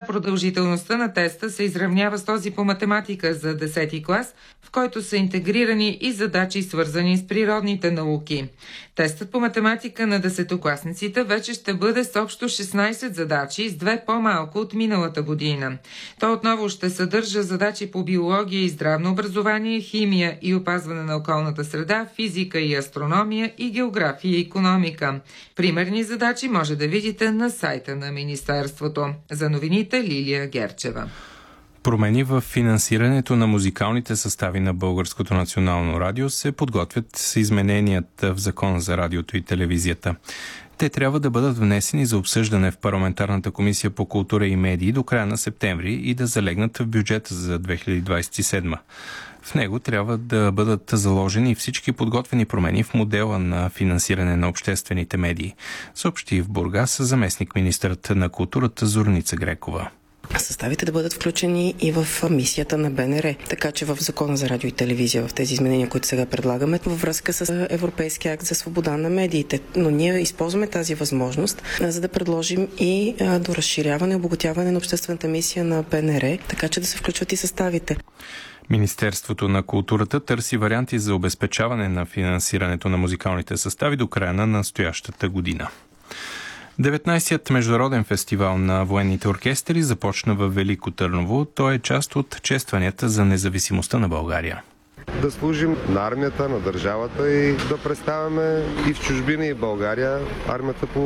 продължителността на теста се изравнява с този по математика за 10-ти клас, в който са интегрирани и задачи, свързани с природните науки. Тестът по математика на 10-класниците вече ще бъде с общо 16 задачи, с 2 по-малко от миналата година. То отново ще съдържа задачи по биология и здравно образование, химия и опазване на околната среда, физика и астрономия и география и икономика. Примерни задачи може да видите на сайта на Министерството. За новините Лилия Герчева. Промени в финансирането на музикалните състави на Българското национално радио се подготвят с измененията в Закона за радиото и телевизията. Те трябва да бъдат внесени за обсъждане в Парламентарната комисия по култура и медии до края на септември и да залегнат в бюджета за 2027. В него трябва да бъдат заложени всички подготвени промени в модела на финансиране на обществените медии, съобщи в Бургас заместник-министърът на културата Зорница Грекова. Съставите да бъдат включени и в мисията на БНР. Така че в Закона за радио и телевизия, в тези изменения, които сега предлагаме, във връзка с Европейския акт за свобода на медиите. Но ние използваме тази възможност, за да предложим и до разширяване и обогатяване на обществената мисия на БНР, така че да се включват и съставите. Министерството на културата търси варианти за обезпечаване на финансирането на музикалните състави до края на настоящата година. 19-ят международен фестивал на военните оркестри започна във Велико Търново. Той е част от честванията за независимостта на България. Да служим на армията, на държавата и да представяме и в чужбина, и в България армията по